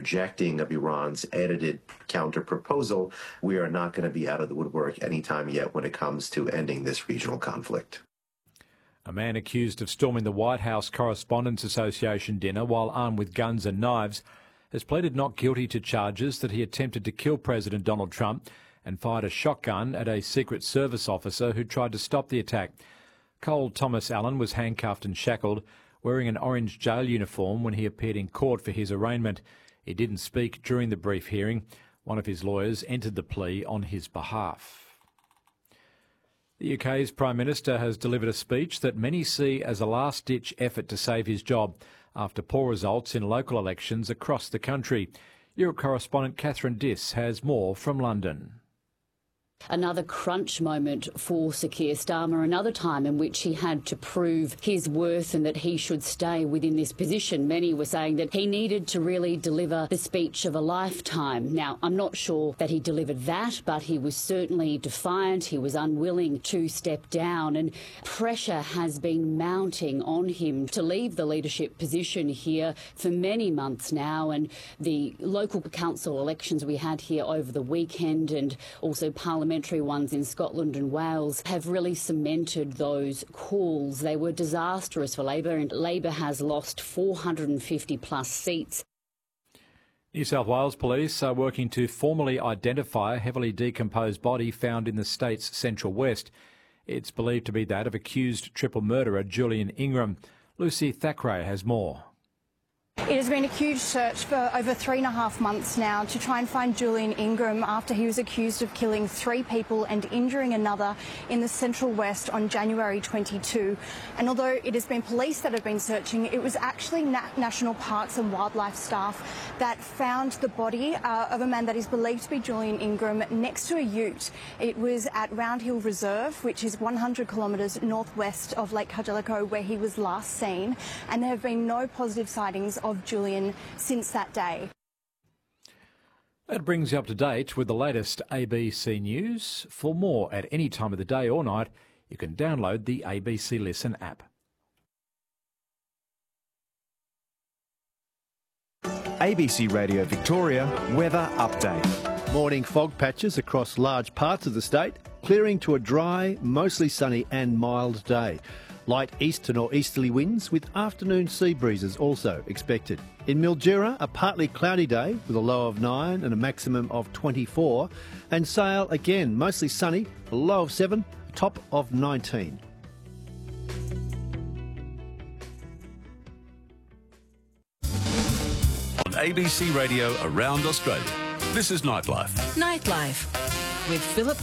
rejecting of Iran's edited counter-proposal, we are not going to be out of the woodwork anytime yet when it comes to ending this regional conflict. A man accused of storming the White House Correspondents' Association dinner while armed with guns and knives has pleaded not guilty to charges that he attempted to kill President Donald Trump and fired a shotgun at a Secret Service officer who tried to stop the attack. Cole Thomas Allen was handcuffed and shackled, wearing an orange jail uniform when he appeared in court for his arraignment. He didn't speak during the brief hearing. One of his lawyers entered the plea on his behalf. The UK's Prime Minister has delivered a speech that many see as a last-ditch effort to save his job after poor results in local elections across the country. Europe correspondent Catherine Diss has more from London. Another crunch moment for Sir Keir Starmer, another time in which he had to prove his worth and that he should stay within this position. Many were saying that he needed to really deliver the speech of a lifetime. Now, I'm not sure that he delivered that, but he was certainly defiant. He was unwilling to step down, and pressure has been mounting on him to leave the leadership position here for many months now. And the local council elections we had here over the weekend and also parliamentary ones in Scotland and Wales have really cemented those calls. They were disastrous for Labor, and Labor has lost 450 plus seats. New South Wales Police are working to formally identify a heavily decomposed body found in the state's central west. It's believed to be that of accused triple murderer Julian Ingram. Lucy Thackeray has more. It has been a huge search for over 3.5 months now to try and find Julian Ingram after he was accused of killing 3 people and injuring another in the Central West on January 22. And although it has been police that have been searching, it was actually National Parks and Wildlife staff that found the body of a man that is believed to be Julian Ingram next to a ute. It was at Round Hill Reserve, which is 100 kilometres northwest of Lake Cargellico, where he was last seen, and there have been no positive sightings of Julian since that day. That brings you up to date with the latest ABC News. For more at any time of the day or night, you can download the ABC Listen app. ABC Radio Victoria weather update. Morning fog patches across large parts of the state, clearing to a dry, mostly sunny and mild day. Light east to northeasterly winds with afternoon sea breezes also expected. In Mildura, a partly cloudy day with a low of 9 and a maximum of 24. And Sale, again, mostly sunny, a low of 7, a top of 19. On ABC Radio around Australia, this is Nightlife. Nightlife with Philip